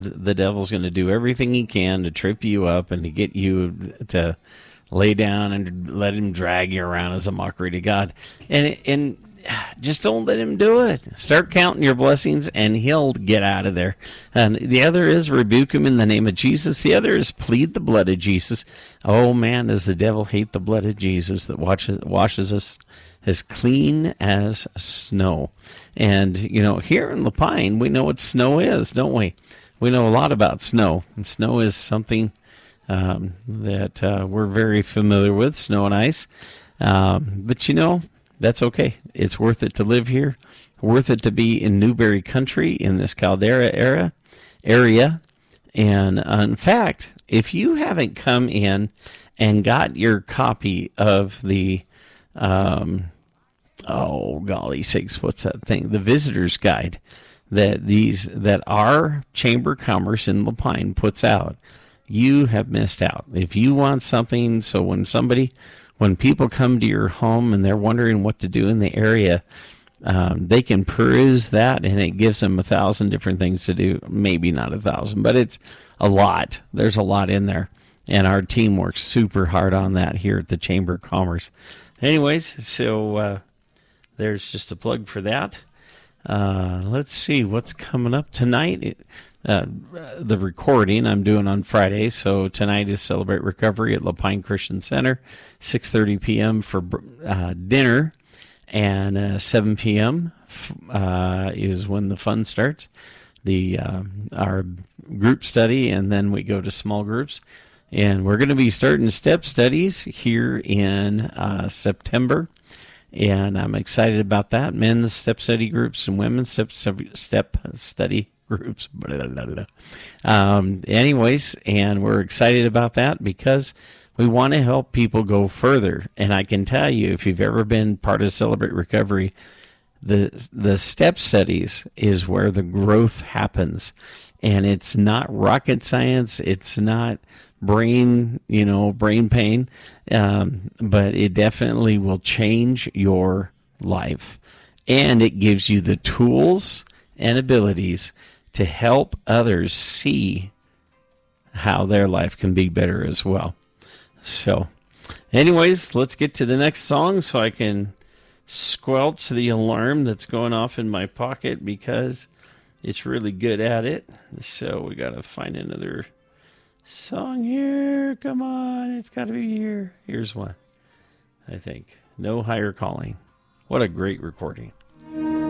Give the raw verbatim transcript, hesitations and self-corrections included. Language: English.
the devil's going to do everything he can to trip you up and to get you to lay down and let him drag you around as a mockery to God. And and just don't let him do it. Start counting your blessings and he'll get out of there. And the other is rebuke him in the name of Jesus. The other is plead the blood of Jesus. Oh man, does the devil hate the blood of Jesus that washes, washes us as clean as snow. And, you know, here in Lapine, we know what snow is, don't we? We know a lot about snow. Snow is something um, that uh, we're very familiar with, snow and ice. Um, but, you know, that's okay. It's worth it to live here, worth it to be in Newberry country in this Caldera era, area. And uh, in fact, if you haven't come in and got your copy of the, um, oh, golly sakes, what's that thing? The Visitor's Guide that these, that our Chamber of Commerce in Lapine puts out, you have missed out. If you want something, so when somebody... When people come to your home and they're wondering what to do in the area, um, they can peruse that, and it gives them a thousand different things to do. Maybe not a thousand, but it's a lot. There's a lot in there, and our team works super hard on that here at the Chamber of Commerce. Anyways, so uh, there's just a plug for that. Uh, let's see what's coming up tonight. It, Uh, the recording I'm doing on Friday, so tonight is Celebrate Recovery at Lapine Christian Center, six thirty p.m. for uh, dinner, and uh, seven p.m. Uh, is when the fun starts, the uh, our group study, and then we go to small groups, and we're going to be starting step studies here in uh, September, and I'm excited about that. Men's step study groups and women's step step study groups. Blah, blah, blah. Um, anyways, and we're excited about that because we want to help people go further. And I can tell you, if you've ever been part of Celebrate Recovery, the the step studies is where the growth happens. And it's not rocket science. It's not brain, you know, brain pain. Um, but it definitely will change your life. And it gives you the tools and abilities to help others see how their life can be better as well. So, anyways, let's get to the next song so I can squelch the alarm that's going off in my pocket because it's really good at it. So we got to find another song here. Come on, it's got to be here. Here's one, I think. No Higher Calling. What a great recording.